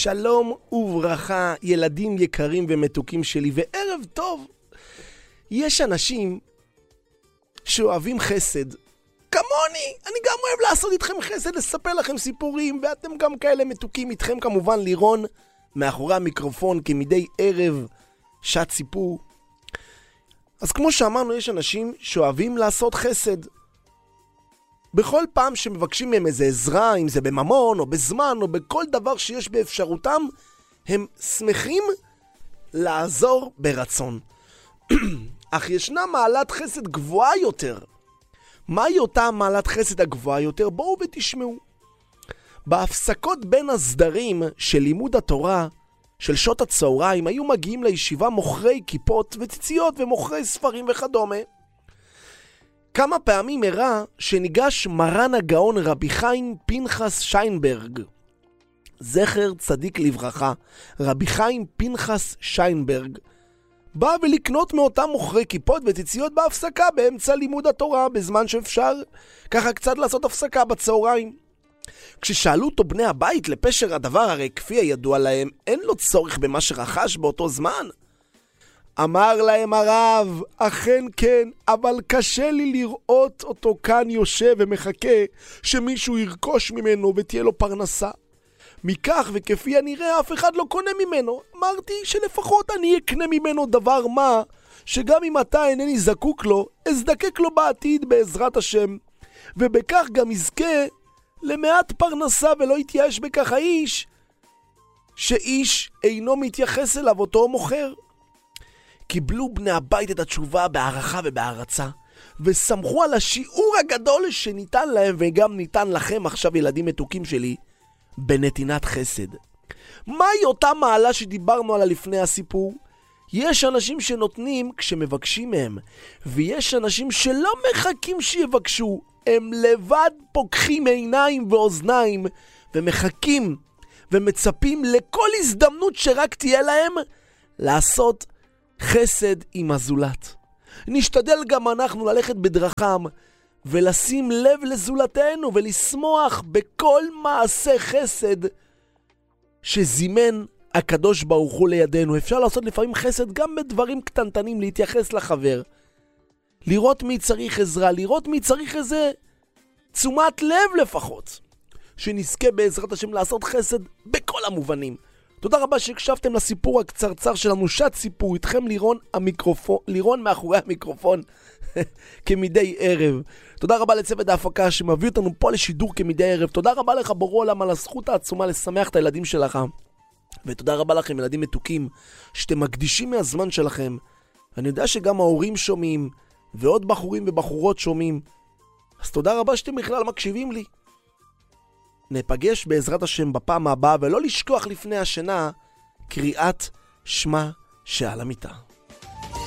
שלום וברכה, ילדים יקרים ומתוקים שלי, וערב טוב. יש אנשים שאוהבים חסד, כמוני. אני גם אוהב לעשות איתכם חסד, לספר לכם סיפורים, ואתם גם כאלה מתוקים. איתכם כמובן לירון, מאחורי המיקרופון, כמדי ערב, שעת סיפור. אז כמו שאמרנו, יש אנשים שאוהבים לעשות חסד. בכל פעם שמבקשים מהם איזה עזרה, אם זה בממון או בזמן או בכל דבר שיש באפשרותם, הם שמחים לעזור ברצון. אך ישנה מעלת חסד גבוהה יותר. מהי אותה מעלת חסד הגבוהה יותר? בואו ותשמעו. בהפסקות בין הסדרים של לימוד התורה, של שעות הצהריים, היו מגיעים לישיבה מוכרי כיפות וציציות ומוכרי ספרים וכדומה. כמה פעמים הראה שניגש מרן הגאון רבי חיים פנחס שיינברג, זכר צדיק לברכה, רבי חיים פנחס שיינברג, בא ולקנות מאותם מוכרי כיפות וציציות בהפסקה באמצע לימוד התורה, בזמן שאפשר ככה קצת לעשות הפסקה בצהריים. כששאלו אותו בני הבית לפשר הדבר, הרי כפי הידוע להם, אין לו צורך במה שרכש באותו זמן. אמר להם הרב, אכן כן, אבל קשה לי לראות אותו כאן יושב ומחכה שמישהו ירכוש ממנו ותהיה לו פרנסה. מכך וכפי הנראה אף אחד לא קונה ממנו. אמרתי שלפחות אני אקנה ממנו דבר מה, שגם אם אתה אינני זקוק לו, אזדקק לו בעתיד בעזרת השם. ובכך גם יזכה למעט פרנסה, ולא יתייאש בכך האיש, שאיש אינו מתייחס אליו אותו מוכר. קיבלו בני הבית את התשובה בהערכה ובהערצה, וסמכו על השיעור הגדול שניתן להם, וגם ניתן לכם עכשיו, ילדים מתוקים שלי, בנתינת חסד. מהי אותה מעלה שדיברנו עליה לפני הסיפור? יש אנשים שנותנים כשמבקשים מהם, ויש אנשים שלא מחכים שיבקשו, הם לבד פוקחים עיניים ואוזניים, ומחכים ומצפים לכל הזדמנות שרק תהיה להם לעשות חסד עם הזולת. נשתדל גם אנחנו ללכת בדרכם ולשים לב לזולתנו ולשמוח בכל מעשה חסד שזימן הקדוש ברוך הוא לידינו. אפשר לעשות לפעמים חסד גם בדברים קטנטנים, להתייחס לחבר, לראות מי צריך עזרה, לראות מי צריך איזה תשומת לב לפחות, שנזכה בעזרת השם לעשות חסד בכל המובנים. תודה רבה שהקשבתם לסיפור הקצרצר שלנו, שעת סיפור, איתכם לירון מאחורי המיקרופון כמדי ערב. תודה רבה לצוות ההפקה שמביא אותנו פה לשידור כמדי ערב. תודה רבה לך בורא עולם על הזכות העצומה לשמח את הילדים שלך, ותודה רבה לכם ילדים מתוקים שאתם מקדישים מהזמן שלכם. אני יודע שגם ההורים שומעים ועוד בחורים ובחורות שומעים, אז תודה רבה שאתם בכלל מקשיבים לי. נפגש בעזרת השם בפעם הבאה, ולא לשכוח לפני השינה קריאת שמע שעל המיטה.